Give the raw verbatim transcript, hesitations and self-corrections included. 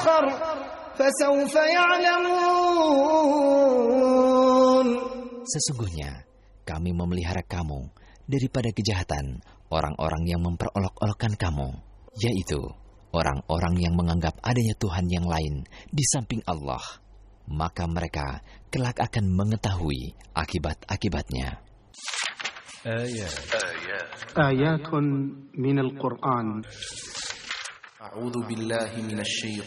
آخر فسوف يعلمون. Sesungguhnya kami memelihara kamu daripada kejahatan orang-orang yang memperolok-olokkan kamu, yaitu orang-orang yang menganggap adanya Tuhan yang lain di samping Allah. Maka mereka kelak akan mengetahui akibat-akibatnya. Ayat Ayatun minal Qur'an. A'udzu billahi minasy